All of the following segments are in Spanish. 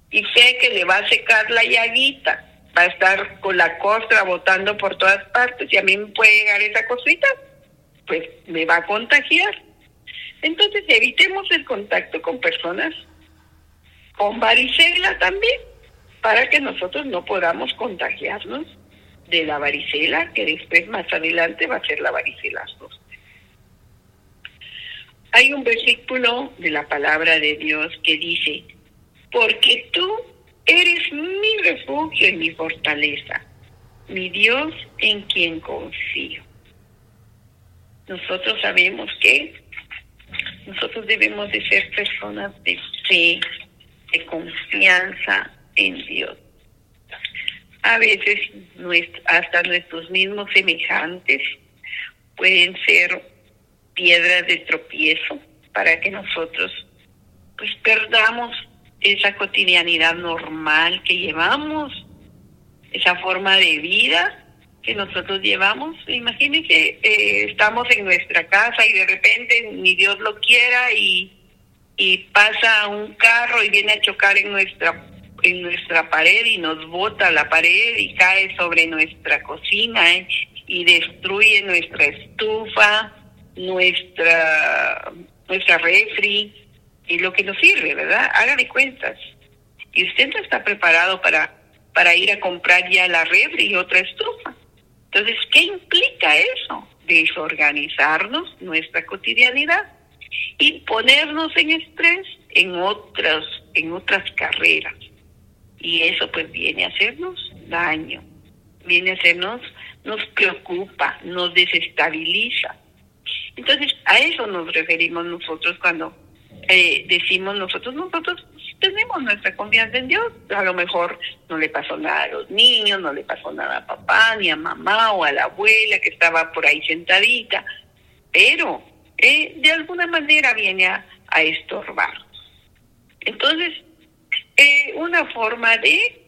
y sé que le va a secar la llaguita, va a estar con la costra botando por todas partes y a mí me puede llegar esa cosita, pues me va a contagiar. Entonces evitemos el contacto con personas con varicela también, para que nosotros no podamos contagiarnos de la varicela, que después más adelante va a ser la varicela zoster. Hay un versículo de la palabra de Dios que dice: porque tú eres mi refugio y mi fortaleza, mi Dios en quien confío. Nosotros sabemos que nosotros debemos de ser personas de fe, de confianza en Dios. A veces hasta nuestros mismos semejantes pueden ser piedras de tropiezo para que nosotros pues perdamos esa cotidianidad normal que llevamos, esa forma de vida que nosotros llevamos. Imagínense, estamos en nuestra casa y de repente, ni Dios lo quiera, y pasa un carro y viene a chocar en nuestra pared y nos bota la pared y cae sobre nuestra cocina, y destruye nuestra estufa, nuestra refri y lo que nos sirve, ¿verdad? Hágale cuentas. Y usted no está preparado para ir a comprar ya la refri y otra estufa. Entonces, ¿qué implica eso? Desorganizarnos nuestra cotidianidad y ponernos en estrés en otras carreras. Y eso pues viene a hacernos daño, nos preocupa, nos desestabiliza. Entonces, a eso nos referimos nosotros cuando decimos nosotros tenemos nuestra confianza en Dios. A lo mejor no le pasó nada a los niños, no le pasó nada a papá, ni a mamá o a la abuela que estaba por ahí sentadita, pero de alguna manera viene a estorbarnos. Entonces, una forma de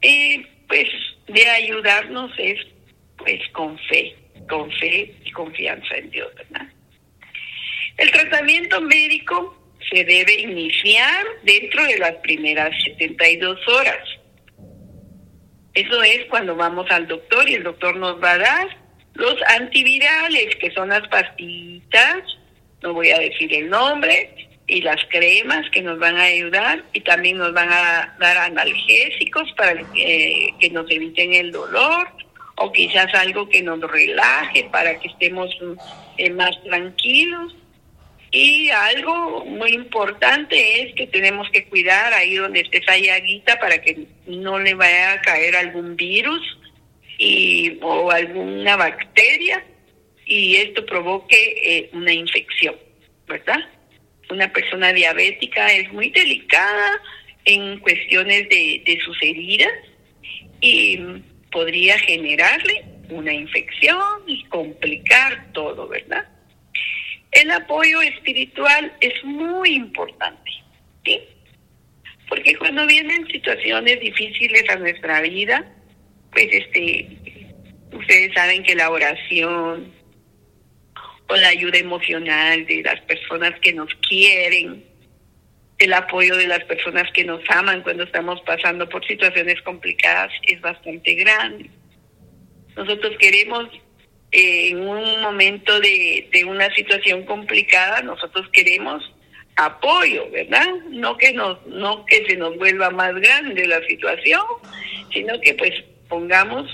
ayudarnos es pues con fe y confianza en Dios, ¿verdad? El tratamiento médico se debe iniciar dentro de las primeras 72 horas. Eso es cuando vamos al doctor y el doctor nos va a dar los antivirales, que son las pastillitas, no voy a decir el nombre, y las cremas que nos van a ayudar, y también nos van a dar analgésicos para que nos eviten el dolor, o quizás algo que nos relaje para que estemos más tranquilos. Y algo muy importante es que tenemos que cuidar ahí donde esté esa llaguita para que no le vaya a caer algún virus o alguna bacteria y esto provoque una infección, ¿verdad? Una persona diabética es muy delicada en cuestiones de sus heridas y podría generarle una infección y complicar todo, ¿verdad? El apoyo espiritual es muy importante, ¿sí? Porque cuando vienen situaciones difíciles a nuestra vida, pues ustedes saben que la oración o la ayuda emocional de las personas que nos quieren, el apoyo de las personas que nos aman cuando estamos pasando por situaciones complicadas es bastante grande. Nosotros queremos, en un momento de una situación complicada, nosotros queremos apoyo, ¿verdad? No que se nos vuelva más grande la situación, sino que pues pongamos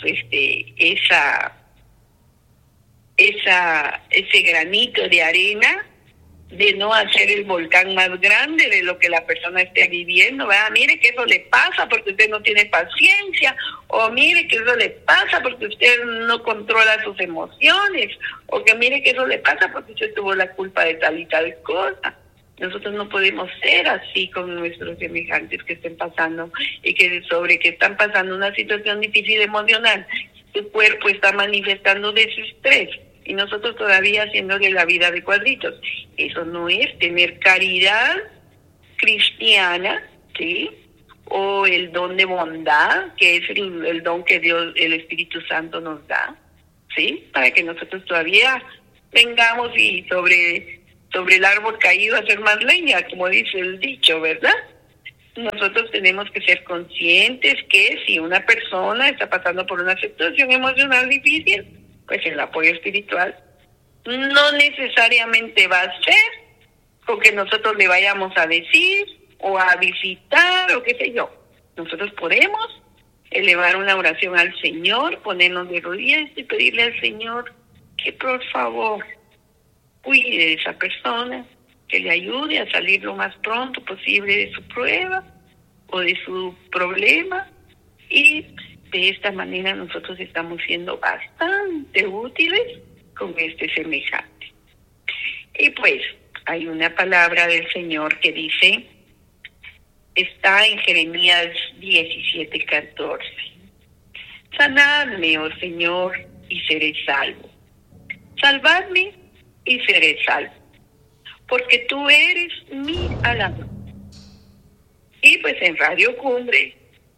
ese granito de arena de no hacer el volcán más grande de lo que la persona esté viviendo, ¿verdad? Mire que eso le pasa porque usted no tiene paciencia, o mire que eso le pasa porque usted no controla sus emociones, o que mire que eso le pasa porque usted tuvo la culpa de tal y tal cosa. Nosotros no podemos ser así con nuestros semejantes que estén pasando y que están pasando una situación difícil emocional. Su cuerpo está manifestando desestrés y nosotros todavía haciéndole la vida de cuadritos. Eso no es tener caridad cristiana, ¿sí? O el don de bondad, que es el don que Dios, el Espíritu Santo nos da, ¿sí? Para que nosotros todavía vengamos y sobre el árbol caído hacer más leña, como dice el dicho, ¿verdad? nosotros tenemos que ser conscientes que si una persona está pasando por una situación emocional difícil, pues el apoyo espiritual no necesariamente va a ser con que nosotros le vayamos a decir o a visitar o qué sé yo. Nosotros podemos elevar una oración al Señor, ponernos de rodillas y pedirle al Señor que por favor cuide de esa persona, que le ayude a salir lo más pronto posible de su prueba o de su problema, y de esta manera nosotros estamos siendo bastante útiles con este semejante. Y pues hay una palabra del Señor que dice, está en Jeremías 17:14. Sanadme, oh Señor, y seré salvo. Salvadme y seré salvo, porque tú eres mi alabado. Y pues en Radio Cumbre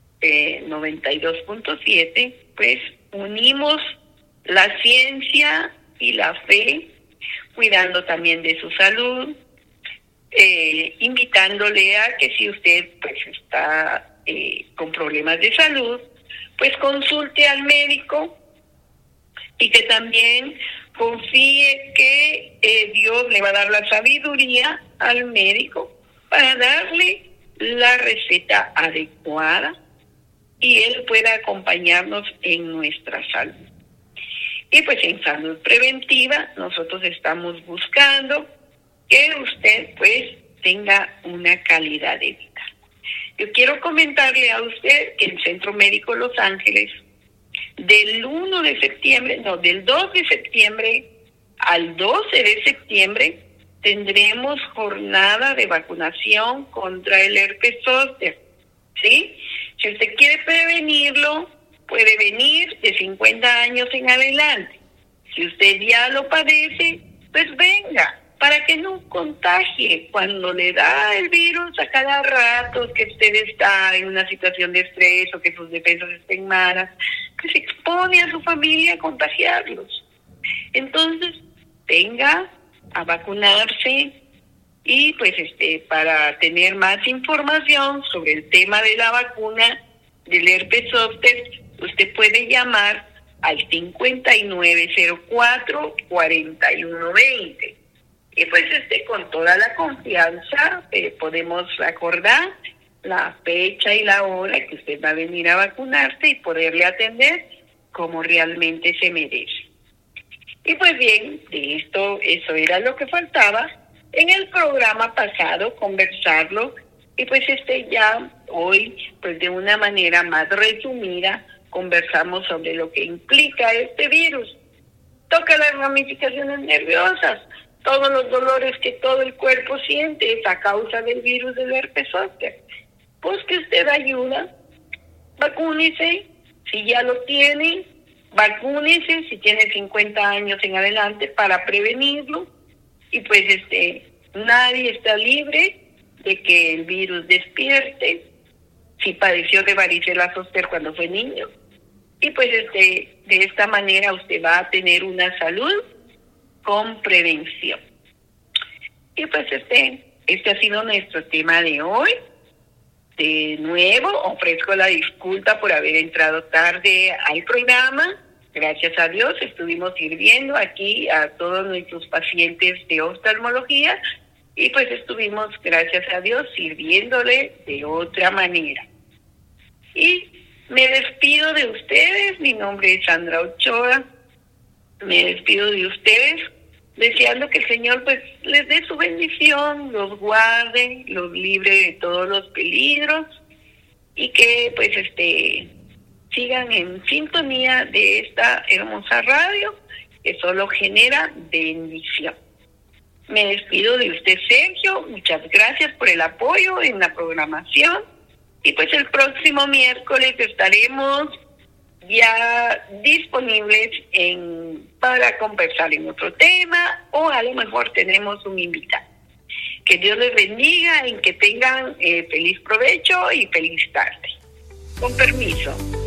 92.7, pues unimos la ciencia y la fe, cuidando también de su salud, invitándole a que si usted pues está con problemas de salud, pues consulte al médico y que también confíe que Dios le va a dar la sabiduría al médico para darle la receta adecuada y él pueda acompañarnos en nuestra salud. Y pues en salud preventiva nosotros estamos buscando que usted pues tenga una calidad de vida. Yo quiero comentarle a usted que el Centro Médico Los Ángeles del 2 de septiembre al 12 de septiembre tendremos jornada de vacunación contra el herpes zóster, ¿sí? Si usted quiere prevenirlo, puede venir de 50 años en adelante. Si usted ya lo padece, pues venga, para que no contagie cuando le da el virus a cada rato que usted está en una situación de estrés o que sus defensas estén malas, que se expone a su familia a contagiarlos. Entonces, venga a vacunarse y pues para tener más información sobre el tema de la vacuna del herpes zóster, usted puede llamar al 5904-4120. Y pues con toda la confianza podemos acordar la fecha y la hora que usted va a venir a vacunarse y poderle atender como realmente se merece. Y pues bien, eso era lo que faltaba en el programa pasado, conversarlo. Y pues ya hoy, pues de una manera más resumida, conversamos sobre lo que implica este virus. Toca las ramificaciones nerviosas, todos los dolores que todo el cuerpo siente es a causa del virus del herpes zóster. Busque usted ayuda, vacúnese, si ya lo tiene, vacúnese si tiene 50 años en adelante para prevenirlo. Y pues nadie está libre de que el virus despierte si padeció de varicela zóster cuando fue niño. Y pues de esta manera usted va a tener una salud con prevención. Y pues este ha sido nuestro tema de hoy. De nuevo, ofrezco la disculpa por haber entrado tarde al programa. Gracias a Dios estuvimos sirviendo aquí a todos nuestros pacientes de oftalmología y pues estuvimos, gracias a Dios, sirviéndole de otra manera. Y me despido de ustedes. Mi nombre es Sandra Ochoa. Me despido de ustedes deseando que el Señor pues les dé su bendición, los guarde, los libre de todos los peligros y que pues sigan en sintonía de esta hermosa radio que solo genera bendición. Me despido de usted, Sergio. Muchas gracias por el apoyo en la programación. Y pues el próximo miércoles estaremos ya disponibles para conversar en otro tema o a lo mejor tenemos un invitado. Que Dios les bendiga y que tengan feliz provecho y feliz tarde. Con permiso.